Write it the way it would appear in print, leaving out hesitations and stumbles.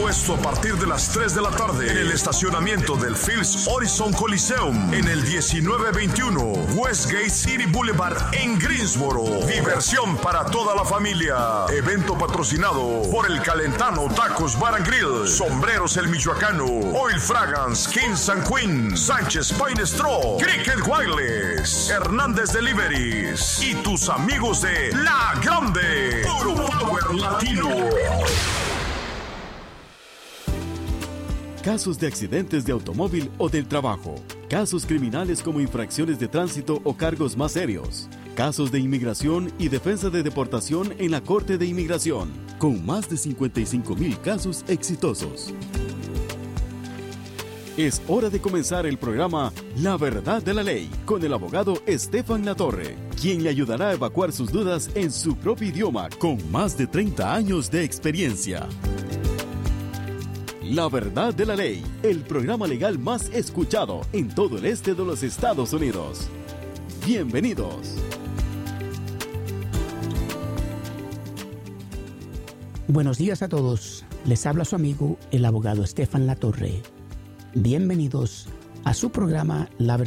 Todo esto a partir de las 3 de la tarde en el estacionamiento del Phillips Horizon Coliseum en el 1921 Westgate City Boulevard en Greensboro. Diversión para toda la familia. Evento patrocinado por el Calentano Tacos Bar and Grill, Sombreros El Michoacano, Oil Fragrance, Kings and Queen, Sánchez Pine Straw, Cricket Wireless, Hernández Deliveries y tus amigos de La Grande. Puro Power Latino. Casos de accidentes de automóvil o del trabajo. Casos criminales como infracciones de tránsito o cargos más serios. Casos de inmigración y defensa de deportación en la Corte de Inmigración, con más de 55,000 casos exitosos. Es hora de comenzar el programa La Verdad de la Ley con el abogado Estefan Latorre, quien le ayudará a evacuar sus dudas en su propio idioma con más de 30 años de experiencia. La Verdad de la Ley, el programa legal más escuchado en todo el este de los Estados Unidos. Bienvenidos. Buenos días a todos. Les habla su amigo, el abogado Estefan Latorre. Bienvenidos a su programa La Verdad